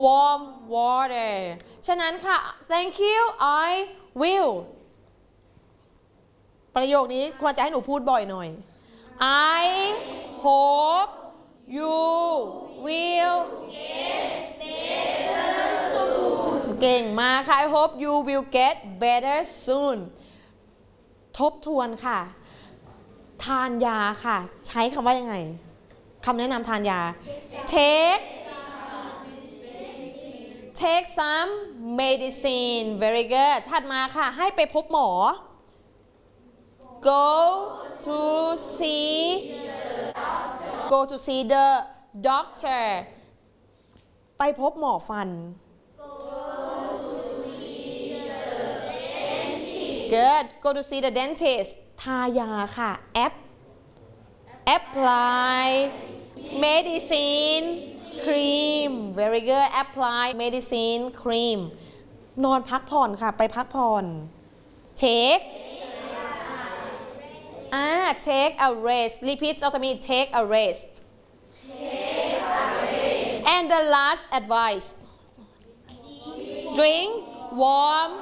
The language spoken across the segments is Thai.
warm water ฉะนั้นค่ะ thank you I will ประโยคนี้ควรจะให้หนูพูดบ่อยหน่อย I hope you will get better soon เก่งมากค่ะ I hope you will get better soon ทบทวนค่ะทานยาค่ะใช้คำว่ายังไงคำแนะนำทานยา take some medicine very good ถัดมาค่ะให้ไปพบหมอ go to see the doctor ไปพบหมอฟัน good go to see the dentist ทายาค่ะ apply medicine cream very good apply medicine cream นอนพักผ่อนค่ะไปพักผ่อน take a rest repeat after me take a rest and the last advice drink warm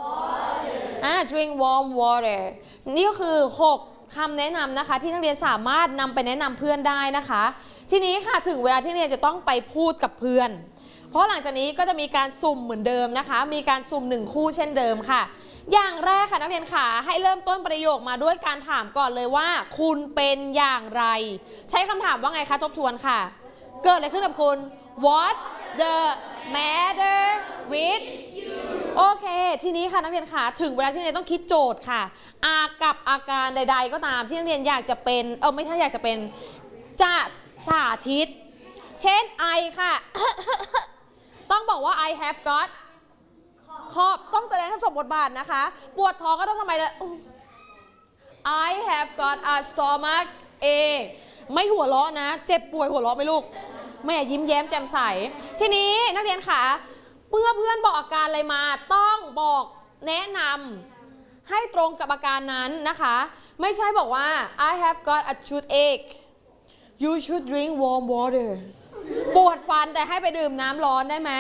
water นี่ก็คือ6คำแนะนำนะคะที่นักเรียนสามารถนำไปแนะนำเพื่อนได้นะคะทีนี้ค่ะถึงเวลาที่นักเรียนจะต้องไปพูดกับเพื่อนเพราะหลังจากนี้ก็จะมีการสุ่มเหมือนเดิมนะคะมีการสุ่ม1คู่เช่นเดิมค่ะอย่างแรกค่ะนักเรียนขาให้เริ่มต้นประโยคมาด้วยการถามก่อนเลยว่าคุณเป็นอย่างไรใช้คำถามว่าไงคะทบทวนค่ะเกิดอะไรขึ้นกับคุณ What's the matter with you โอเคทีนี้ค่ะนักเรียนค่ะถึงเวลาที่นักเรียนต้องคิดโจทย์ค่ะกับอาการใดๆก็ตามที่นักเรียนอยากจะเป็นไม่ใช่อยากจะเป็นจะสาธิตเช่น I ค่ะ ต้องบอกว่า I have got ขอบต้องแสดงให้สมบทบาทนะคะปวดท้องก็ต้องทำไมเลย I have got a stomach ache ไม่หัวเราะนะเจ็บป่วยหัวเราะไหมลูกแม่ยิ้มแย้มแจ่มใสทีนี้นักเรียนค่ะเมื่อเพื่อนบอกอาการอะไรมาต้องบอกแนะนำให้ตรงกับอาการนั้นนะคะไม่ใช่บอกว่า I have got a toothache you should drink warm water ปวดฟันแต่ให้ไปดื่มน้ำร้อนได้ไหม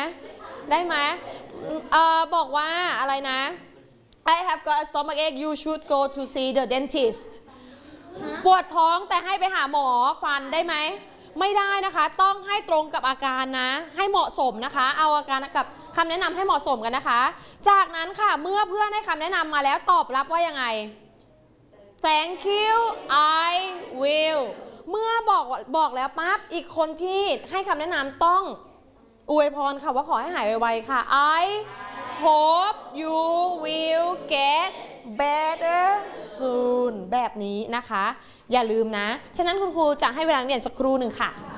บอกว่าอะไรนะ I have got a stomach ache you should go to see the dentist ปวดท้องแต่ให้ไปหาหมอฟันได้ไหมไม่ได้นะคะต้องให้ตรงกับอาการนะให้เหมาะสมนะคะเอาอาการกับคำแนะนำให้เหมาะสมกันนะคะจากนั้นค่ะเมื่อเพื่อนให้คำแนะนำมาแล้วตอบรับว่ายังไง thank you I will เมื่อบอกแล้วปั๊บอีกคนที่ให้คำแนะนำต้องอวยพรค่ะว่าขอให้หายไวๆค่ะ I hope you will get better soon แบบนี้นะคะอย่าลืมนะฉะนั้นคุณครูจะให้เวลาเรียนสักครู่หนึ่งค่ะ